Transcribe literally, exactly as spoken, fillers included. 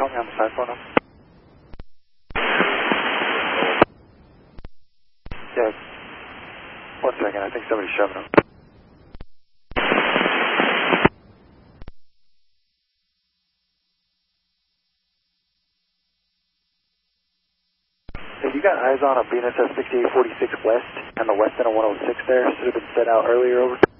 me on the side phone now. Yeah. One second, I think somebody's shoving him. If you got eyes on a B N S S sixty-eight forty-six West and the West end of one oh six there, should have been sent out earlier over.